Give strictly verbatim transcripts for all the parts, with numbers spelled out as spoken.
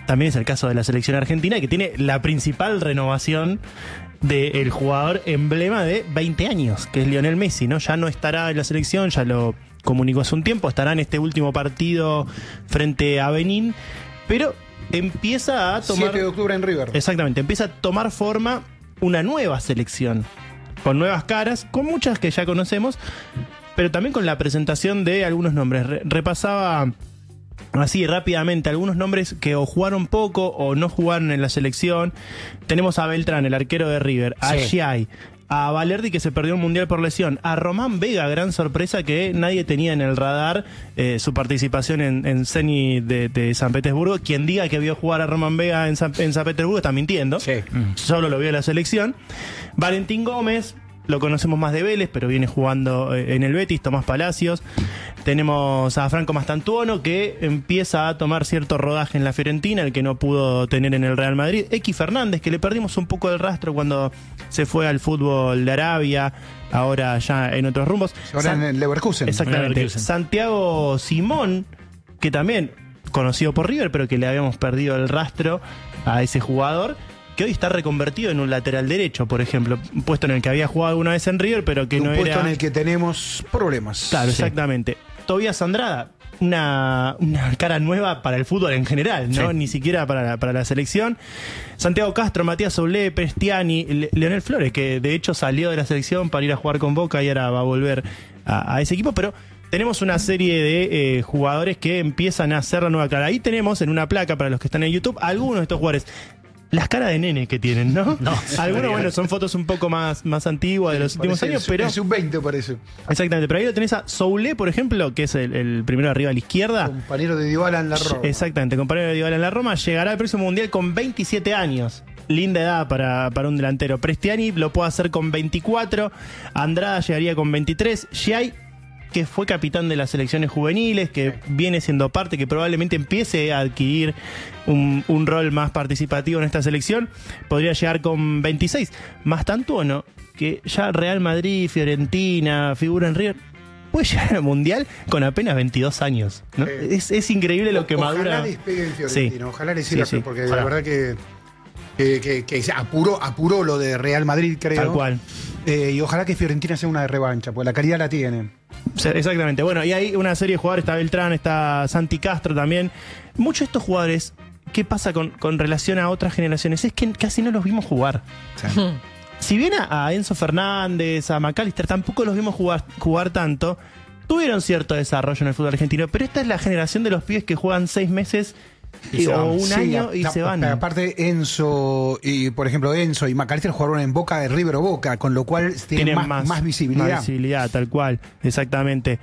también es el caso de la selección argentina, que tiene la principal renovación del jugador emblema de veinte años, que es Lionel Messi, ¿no? Ya no estará en la selección, ya lo comunicó hace un tiempo, estará en este último partido frente a Benín, pero empieza a tomar... siete de octubre en River. Exactamente, empieza a tomar forma una nueva selección, con nuevas caras, con muchas que ya conocemos, pero también con la presentación de algunos nombres. Re- repasaba así rápidamente algunos nombres que o jugaron poco o no jugaron en la selección. Tenemos a Beltrán, el arquero de River, a Sí. Giai, a Valerdi, que se perdió un mundial por lesión, a Román Vega, gran sorpresa que nadie tenía en el radar, eh, su participación en, en Zenit de, de San Petersburgo. Quien diga que vio jugar a Román Vega en San, en San Petersburgo está mintiendo. Sí. Solo lo vio en la selección. Valentín Gómez, lo conocemos más de Vélez, pero viene jugando eh, en el Betis. Tomás Palacios. Tenemos a Franco Mastantuono, que empieza a tomar cierto rodaje en la Fiorentina, el que no pudo tener en el Real Madrid. X Fernández, que le perdimos un poco el rastro cuando se fue al fútbol de Arabia, ahora ya en otros rumbos. Ahora San- en el Leverkusen. Exactamente. Leverkusen. Santiago Simón, que también conocido por River, pero que le habíamos perdido el rastro a ese jugador, que hoy está reconvertido en un lateral derecho, por ejemplo, un puesto en el que había jugado alguna vez en River, pero que un no puesto era... en el que tenemos problemas. Claro, Sí. exactamente. Tobías Andrada, una, una cara nueva para el fútbol en general, ¿no? Sí. Ni siquiera para la, para la selección. Santiago Castro, Matías Soulé, Prestiani, Le- Leonel Flores, que de hecho salió de la selección para ir a jugar con Boca y ahora va a volver a, a ese equipo, pero tenemos una serie de eh, jugadores que empiezan a hacer la nueva cara. Ahí tenemos en una placa, para los que están en YouTube, algunos de estos jugadores. Las caras de nene que tienen, ¿no? No, Algunos, bueno, son fotos un poco más, más antiguas de los últimos Parece años, el- pero... el sub veinte parece. Exactamente, pero ahí lo tenés a Soulé, por ejemplo, que es el, el primero arriba a la izquierda. Compañero de Dybala en la Roma. Exactamente, compañero de Dybala en la Roma, llegará al próximo mundial con veintisiete años. Linda edad para, para un delantero. Prestiani lo puede hacer con veinticuatro, Andrada llegaría con veintitrés, Giai, que fue capitán de las selecciones juveniles, que viene siendo parte, que probablemente empiece a adquirir un, un rol más participativo en esta selección, podría llegar con veintiséis. Mastantuono, que ya Real Madrid, Fiorentina, figura en River, puede llegar al mundial con apenas veintidós años, ¿no? Eh, es, es increíble lo que Ojalá madura. despegue en Fiorentina, Sí. ojalá le siga, Sí, sí. porque Ojalá. la verdad que, que, que- que se apuró, apuró lo de Real Madrid, creo. Tal cual. Eh, y ojalá que Fiorentina sea una de revancha, porque la calidad la tienen. O sea, exactamente. Bueno, y hay una serie de jugadores, está Beltrán, está Santi Castro también. Muchos de estos jugadores, ¿qué pasa con, con relación a otras generaciones? Es que casi no los vimos jugar. Si bien a, a Enzo Fernández, a McAllister, tampoco los vimos jugar, jugar tanto, tuvieron cierto desarrollo en el fútbol argentino, pero esta es la generación de los pibes que juegan seis meses Y se o van. un Sí, año y a- se van. Aparte, Enzo, y por ejemplo, Enzo y McAllister jugaron en Boca de River o Boca, con lo cual tienen, más, más visibilidad. Más visibilidad, tal cual, exactamente.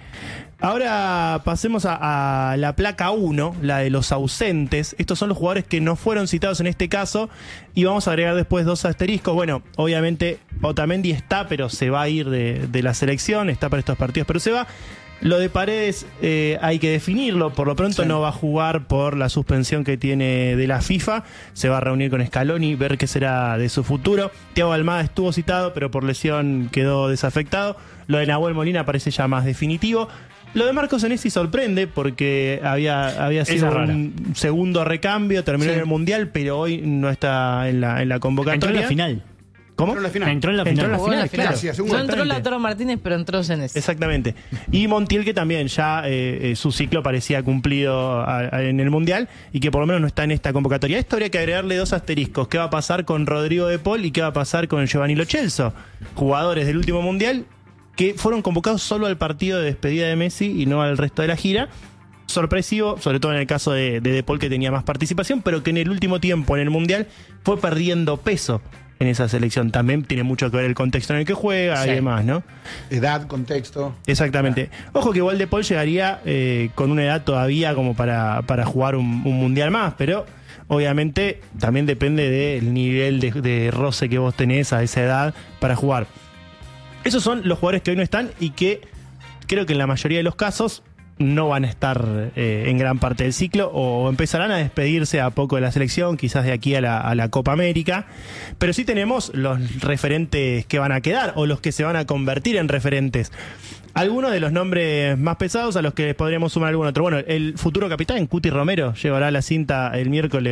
Ahora pasemos a, a la placa uno, la de los ausentes. Estos son los jugadores que no fueron citados en este caso y vamos a agregar después dos asteriscos. Bueno, obviamente Otamendi está, pero se va a ir de, de la selección, está para estos partidos, pero se va. Lo de Paredes eh, hay que definirlo, por lo pronto Sí. no va a jugar por la suspensión que tiene de la FIFA, se va a reunir con Scaloni, ver qué será de su futuro. Thiago Almada estuvo citado, pero por lesión quedó desafectado. Lo de Nahuel Molina parece ya más definitivo. Lo de Marcos Senesi sorprende porque había, había Esa sido es rara. un segundo recambio, terminó Sí. en el Mundial, pero hoy no está en la, en la Entró convocatoria. en la final. ¿Cómo? Entró en la final. Entró en la Entró final. en la Jugó en la final, final. claro. Gracias, un No entró Exactamente. Lautaro Martínez, pero entró Senesi. Exactamente. Y Montiel, que también ya eh, eh, su ciclo parecía cumplido a- a- en el Mundial y que por lo menos no está en esta convocatoria. A esto habría que agregarle dos asteriscos. ¿Qué va a pasar con Rodrigo de Paul y qué va a pasar con Giovanni Lo Celso? Jugadores del último Mundial que fueron convocados solo al partido de despedida de Messi y no al resto de la gira. Sorpresivo, sobre todo en el caso de, de De Paul, que tenía más participación, pero que en el último tiempo en el Mundial fue perdiendo peso en esa selección. También tiene mucho que ver el contexto en el que juega Sí. y demás, ¿no? Edad, contexto. Exactamente. Ojo que igual De Paul llegaría eh, con una edad todavía como para, para jugar un, un mundial más, pero obviamente también depende del nivel de, de roce que vos tenés a esa edad para jugar. Esos son los jugadores que hoy no están y que creo que en la mayoría de los casos no van a estar eh, en gran parte del ciclo o empezarán a despedirse a poco de la selección, quizás de aquí a la, a la Copa América, pero sí tenemos los referentes que van a quedar o los que se van a convertir en referentes. Algunos de los nombres más pesados a los que podríamos sumar algún otro. Bueno, el futuro capitán, Cuti Romero, llevará la cinta el miércoles